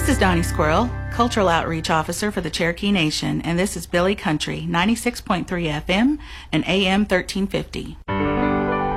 This is Donnie Squirrel, Cultural Outreach Officer for the Cherokee Nation, and this is Billy Country, 96.3 FM and AM 1350.